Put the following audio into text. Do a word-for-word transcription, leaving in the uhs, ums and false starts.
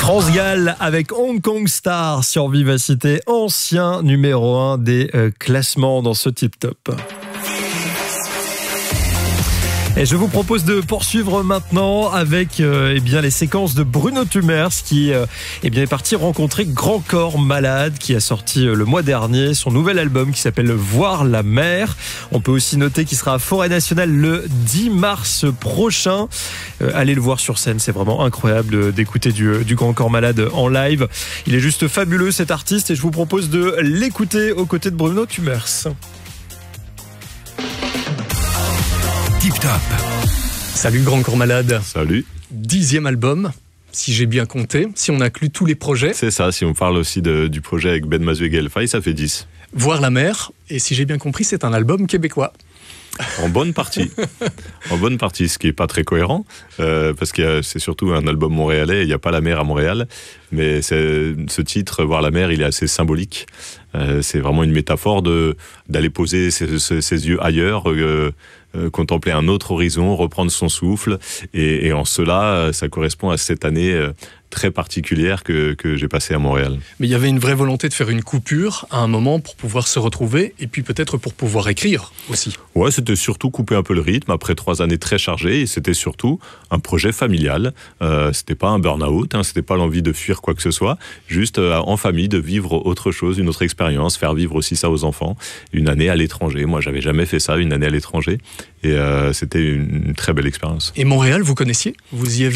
France Gall avec Hong Kong Star sur Vivacité, ancien numéro un des euh, classements dans ce Tip Top. Et je vous propose de poursuivre maintenant avec euh, eh bien, les séquences de Bruno Tumers qui euh, eh bien, est parti rencontrer Grand Corps Malade qui a sorti euh, le mois dernier son nouvel album qui s'appelle Voir la mer. On peut aussi noter qu'il sera à Forêt Nationale le dix mars prochain. Euh, allez le voir sur scène, c'est vraiment incroyable d'écouter du, du Grand Corps Malade en live. Il est juste fabuleux cet artiste et je vous propose de l'écouter aux côtés de Bruno Tumers. Tip Top. Salut Grand Corps Malade. Salut. Dixième album, si j'ai bien compté, si on inclut tous les projets. C'est ça, si on parle aussi de, du projet avec Ben Mazu et Gaël Faye, ça fait dix. Voir la mer, et si j'ai bien compris, c'est un album québécois. En bonne partie. En bonne partie, ce qui n'est pas très cohérent, euh, parce que c'est surtout un album montréalais, il n'y a pas la mer à Montréal, mais c'est, ce titre, Voir la mer, il est assez symbolique. Euh, c'est vraiment une métaphore de, d'aller poser ses, ses, ses yeux ailleurs, euh, euh, contempler un autre horizon, reprendre son souffle, et, et en cela, ça correspond à cette année euh, très particulière que, que j'ai passée à Montréal. Mais il y avait une vraie volonté de faire une coupure à un moment pour pouvoir se retrouver, et puis peut-être pour pouvoir écrire aussi. Ouais, c'était surtout couper un peu le rythme après trois années très chargées, et c'était surtout un projet familial. Euh, c'était pas un burn-out, hein, c'était pas l'envie de fuir quoi que ce soit, juste euh, en famille de vivre autre chose, une autre expérience, faire vivre aussi ça aux enfants. Une année à l'étranger, moi j'avais jamais fait ça, une année à l'étranger, et euh, c'était une, une très belle expérience. Et Montréal, vous connaissiez ? Vous y avez